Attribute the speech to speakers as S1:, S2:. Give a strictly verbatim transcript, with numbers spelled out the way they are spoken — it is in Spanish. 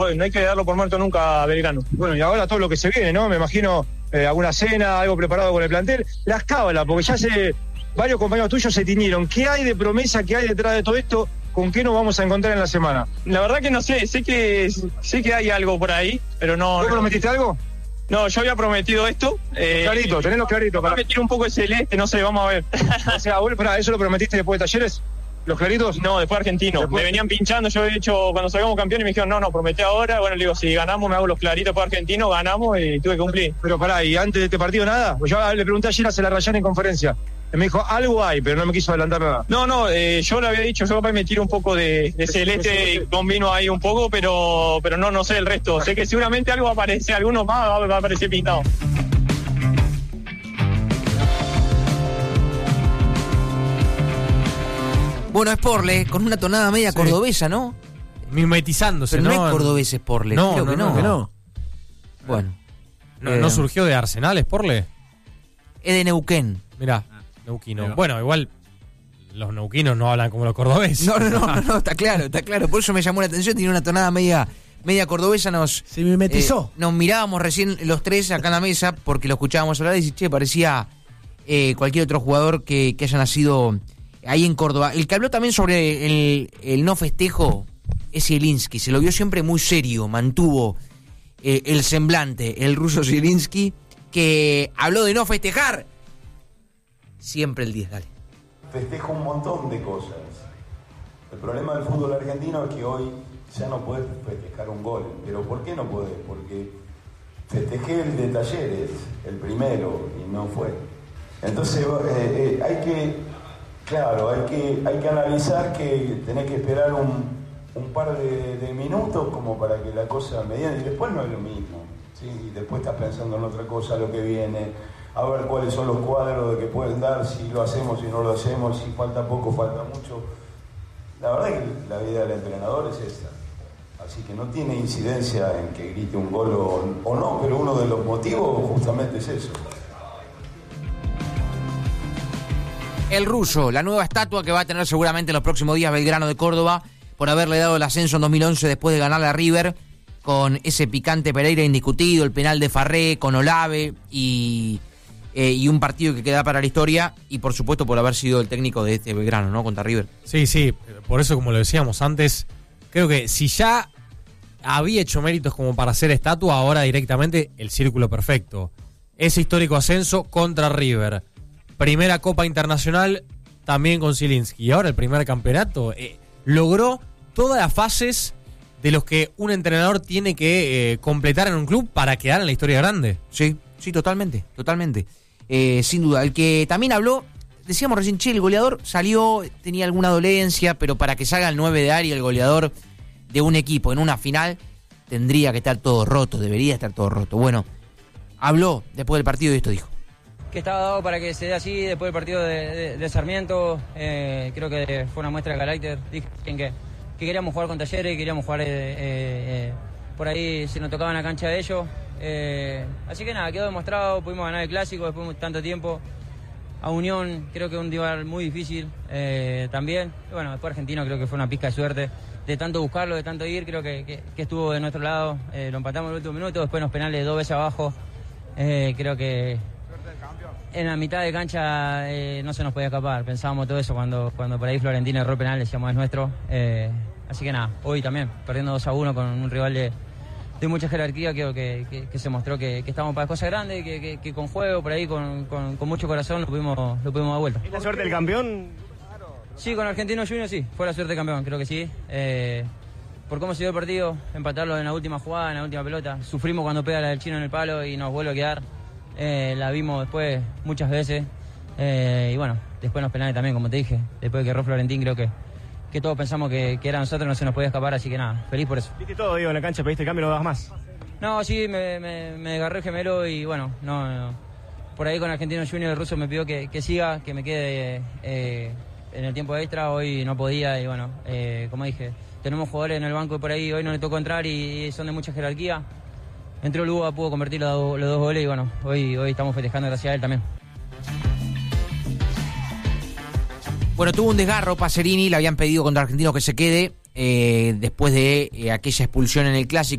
S1: hoy, no hay que darlo por muerto nunca a Belgrano. Bueno, y ahora todo lo que se viene, ¿no? Me imagino eh, alguna cena, algo preparado con el plantel. Las cábalas, porque ya se, varios compañeros tuyos se tiñeron. ¿Qué hay de promesa, qué hay detrás de todo esto? ¿Con qué nos vamos a encontrar en la semana?
S2: La verdad que no sé, sé que sé que hay algo por ahí, pero no...
S1: ¿Vos
S2: no,
S1: prometiste algo?
S2: No, yo había prometido esto. Eh,
S1: clarito, tenés los claritos.
S2: Para meter un poco de celeste, no sé, vamos a ver.
S1: O sea, vos, pará, ¿eso lo prometiste después de Talleres? ¿Los claritos?
S2: No, después Argentino. Después... Me venían pinchando, yo he dicho cuando salgamos campeones y me dijeron, no, no, prometí ahora. Bueno, le digo, si ganamos me hago los claritos después Argentino, ganamos y tuve que cumplir.
S1: Pero pará, ¿y antes de este partido nada? Pues yo le pregunté ayer a Celarrayán en conferencia. Me dijo, algo hay, pero no me quiso adelantar nada.
S2: No, no, eh, yo le había dicho, yo capaz me tiro un poco de, de celeste y combino ahí un poco, pero pero no no sé el resto. Sé que seguramente algo va a aparecer, alguno más va, va a aparecer pintado.
S3: Bueno, es Porle, con una tonada media sí. cordobesa, ¿no?
S4: Mimetizándose,
S3: pero
S4: ¿no?
S3: no es cordobés, es Porle.
S4: No,
S3: Creo
S4: no,
S3: que no.
S4: no, que no.
S3: Bueno.
S4: ¿No,
S3: eh,
S4: ¿no surgió de Arsenal, es Porle?
S3: Es de Neuquén.
S4: Mirá, neuquino. Pero, bueno, igual los neuquinos no hablan como los cordobeses.
S3: No, no, no, no, no, está claro, está claro. Por eso me llamó la atención, tiene una tonada media, media cordobesa. Nos,
S5: Se mimetizó.
S3: Eh, nos mirábamos recién los tres acá en la mesa porque lo escuchábamos hablar y dice, che, parecía eh, cualquier otro jugador que, que haya nacido ahí en Córdoba. El que habló también sobre el, el no festejo es Zielinski. Se lo vio siempre muy serio, mantuvo eh, el semblante, el ruso Zielinski, que habló de no festejar. Siempre el diez, dale.
S6: Festejo un montón de cosas. El problema del fútbol argentino es que hoy ya no podés festejar un gol. ¿Pero por qué no podés? Porque festejé el de Talleres, el primero, y no fue. Entonces eh, eh, hay que, claro, hay que, hay que analizar que tenés que esperar un, un par de, de minutos como para que la cosa mediante, y después no es lo mismo, ¿sí? Y después estás pensando en otra cosa, lo que viene, a ver cuáles son los cuadros de que pueden dar, si lo hacemos, si no lo hacemos, si falta poco, falta mucho. La verdad es que la vida del entrenador es esta, así que no tiene incidencia en que grite un gol o, o no, pero uno de los motivos justamente es eso.
S3: El ruso, la nueva estatua que va a tener seguramente en los próximos días Belgrano de Córdoba por haberle dado el ascenso en dos mil once después de ganarle a River con ese picante Pereira indiscutido, el penal de Farré con Olave y, eh, y un partido que queda para la historia y por supuesto por haber sido el técnico de este Belgrano, ¿no? Contra River.
S4: Sí, sí, por eso como lo decíamos antes, creo que si ya había hecho méritos como para hacer estatua, ahora directamente el círculo perfecto. Ese histórico ascenso contra River. Primera Copa Internacional también con Zielinski. Y ahora el primer campeonato. Eh, logró todas las fases de los que un entrenador tiene que eh, completar en un club para quedar en la historia grande.
S3: Sí, sí, totalmente, totalmente. Eh, sin duda. El que también habló, decíamos recién, che, el goleador salió, tenía alguna dolencia, pero para que salga el nueve de área, el goleador de un equipo en una final, tendría que estar todo roto, debería estar todo roto. Bueno, habló después del partido y esto dijo.
S7: Que estaba dado para que se dé así después del partido de, de, de Sarmiento. Eh, creo que fue una muestra de carácter. Dije que, que queríamos jugar con Talleres, queríamos jugar eh, eh, por ahí si nos tocaba en la cancha de ellos. Eh, así que nada, quedó demostrado, pudimos ganar el clásico después de tanto tiempo. A Unión creo que un rival muy difícil eh, también. Y bueno, después Argentino creo que fue una pizca de suerte. De tanto buscarlo, de tanto ir, creo que, que, que estuvo de nuestro lado. Eh, lo empatamos en el último minuto, después nos penales dos veces abajo. Eh, creo que en la mitad de cancha eh, no se nos podía escapar. Pensábamos todo eso cuando, cuando por ahí Florentino erró penal, decíamos es nuestro. Eh, así que nada, hoy también, perdiendo dos a uno con un rival de, de mucha jerarquía, creo que, que, que se mostró que, que estamos para cosas grandes, que, que, que con juego, por ahí, con, con, con mucho corazón, lo pudimos, lo pudimos dar vuelta.
S8: ¿Es la suerte del campeón?
S7: Sí, con Argentino Junior sí, fue la suerte del campeón, creo que sí. Eh, por cómo se dio el partido, empatarlo en la última jugada, en la última pelota. Sufrimos cuando pega la del chino en el palo y nos vuelve a quedar. Eh, la vimos después muchas veces eh, y bueno, después nos penales también, como te dije, después de que erró Florentín creo que, que todos pensamos que, que era nosotros, no se nos podía escapar, así que nada, feliz por eso.
S8: ¿Viste todo, digo, en la cancha, pediste el cambio, no das más?
S7: No, sí, me, me, me agarré el gemelo y bueno, no, no, por ahí con Argentino Junior el ruso me pidió que, que siga, que me quede eh, en el tiempo extra, hoy no podía y bueno, eh, como dije, tenemos jugadores en el banco y por ahí hoy no le tocó entrar y son de mucha jerarquía. Entró Luga, pudo convertir los, los dos goles y bueno, hoy, hoy estamos festejando gracias a él también.
S3: Bueno, tuvo un desgarro Pacerini, le habían pedido contra Argentinos que se quede eh, después de eh, aquella expulsión en el Clásico.